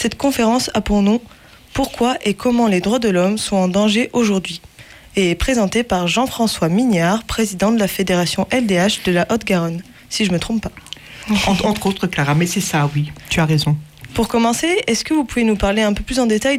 Cette conférence a pour nom « Pourquoi et comment les droits de l'homme sont en danger aujourd'hui ?» et est présentée par Jean-François Mignard, président de la Fédération LDH de la Haute-Garonne, si je ne me trompe pas. Entre autres, Clara, mais c'est ça, oui, tu as raison. Pour commencer, est-ce que vous pouvez nous parler un peu plus en détail